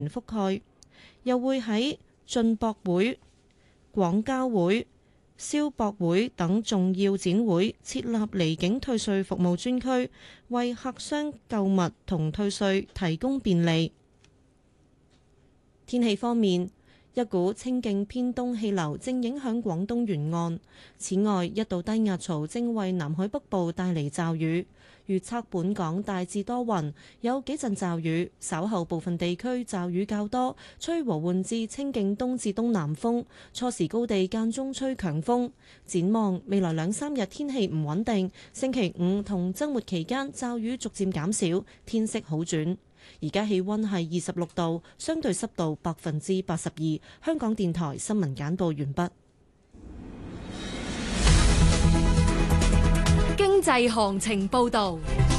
覆蓋，又會喺進博會、廣交會、消博會等重要展會設立離境退稅服務專區，為客商購物同退稅提供便利。天氣方面，一股清勁偏東氣流正影響廣東沿岸，此外一道低壓槽正為南海北部帶嚟驟雨。預測本港大致多雲，有幾陣驟雨，稍後部分地區驟雨較多，吹和緩至清勁東至東南風，初時高地間中吹強風。展望未來2-3日天氣唔穩定，星期五同週末期間驟雨逐漸減少，天色好轉。而家氣溫係26度，相對濕度82%。香港電台新聞簡報完畢。 經濟行情報道。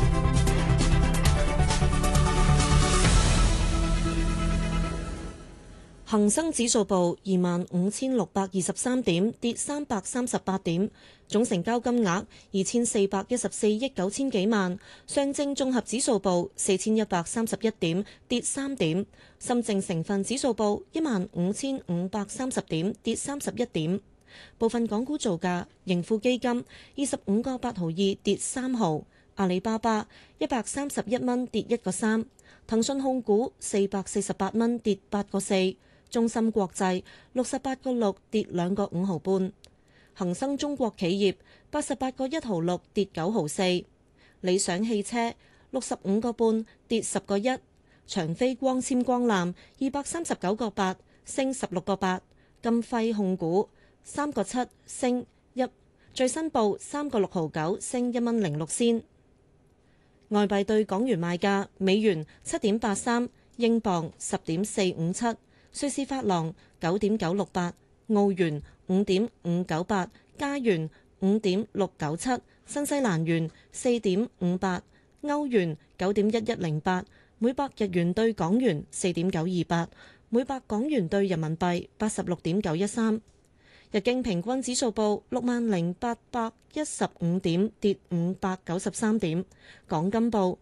恒生指數報25,623點，跌338點，總成交金額2414億9千幾萬。上證綜合指數報4131點，跌3點。深證成分指數報15,530點，跌31點。部分港股造價：盈富基金25個8毫2，跌3毫；阿里巴巴131蚊，跌1個3；騰訊控股448蚊，跌8個4；中芯國際68個6，跌2個5毫半；恒生中國企業88個1毫6，跌9毫4；理想汽車65個半，跌10個1；長飛光纖光纜239個8，升16個8；金輝控股3個7，升1；最新報3個6毫9，升1蚊06仙。外幣對港元賣價：美元7.83，英鎊10.457，瑞士法郎9.968，澳元5.598，加元5.697，新西蘭元4.58，歐元9.1108，每百日元對港元4.928，每百港元對人民幣86.913。日經平均指數報60,815點，跌593點。港金報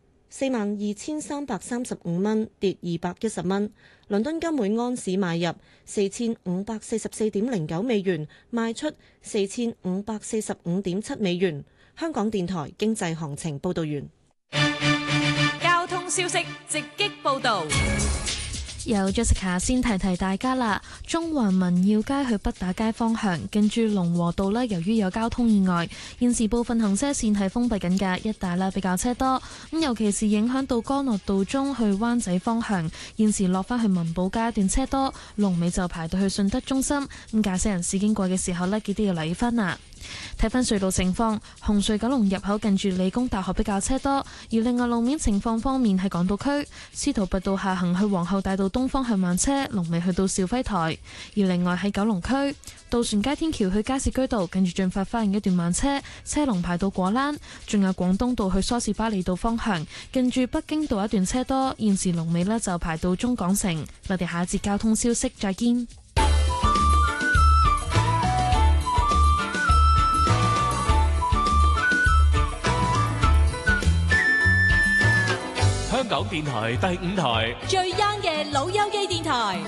42,335蚊，跌210蚊。倫敦金每安士買入4,544.09美元，賣出4,545.7美元。香港電台經濟行情報道完。 交通消息直擊報道。 由 Jessica 先提提大家啦，中環民耀街去北打街方向，近住龍和道呢，由於有交通意外，現時部分行車線係封閉緊嘅，一帶呢比較車多。咁尤其是影響到干諾道中去灣仔方向，現時落返去文寶街一段車多，龍尾就排到去順德中心。咁駕駛人士經過嘅時候呢，記得要留意返啦。睇返隧道情況，紅隧九龍入口近住理工大學比較車多，而另外路面情況方面係港島區司徒拔道下行去皇后大道東方向慢車，龍尾去到肇輝台；而另外喺九龍區渡船街天橋去加士居道近住駿發花園一段慢車，車龍排到果欄；仲有廣東道去梳士巴利道方向近住北京道一段車多，現時龍尾呢就排到中港城。我哋下一節交通消息再見。 香港電台第5台最 young 嘅老友記電台。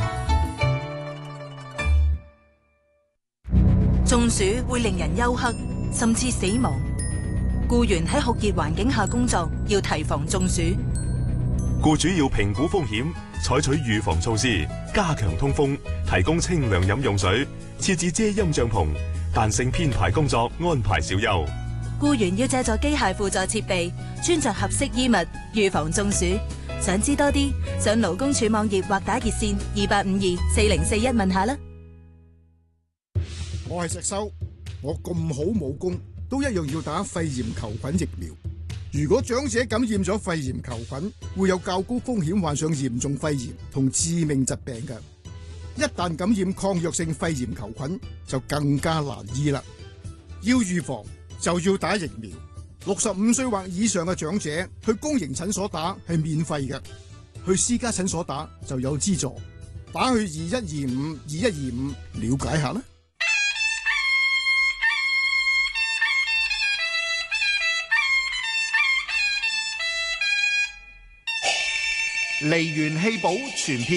中暑會令人休克，甚至死亡。僱員喺酷熱環境下工作，要提防中暑。 僱主要評估風險，採取預防措施，加強通風，提供清涼飲用水，設置遮陰帳篷，彈性編排工作，安排小休。 僱員要借助機械輔助設備，穿着合適衣物，預防中暑。想知多啲，上勞工處網頁或打熱線28524041問下啦。 我係石修，我咁好武功，都一樣要打肺炎球菌疫苗。如果長者感染咗肺炎球菌，會有較高風險患上嚴重肺炎同致命疾病嘅。一旦感染抗藥性肺炎球菌，就更加難醫啦。要預防，就要打疫苗。65歲或以上嘅長者去公營診所打係免費嘅，去私家診所打就有資助。打去21252125了解下啦。 梨園氣寶全片。